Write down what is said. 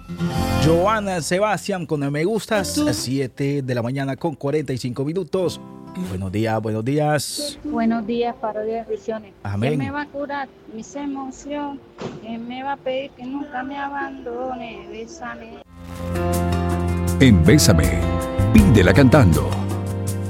Joan Sebastián con Me Gustas, 7 de la mañana con 45 minutos. Buenos días, buenos días. Buenos días, parodia de visiones. Amén. ¿Quién me va a curar mis emociones? ¿Quién me va a pedir que nunca me abandone? Bésame. En Bésame, pídela cantando.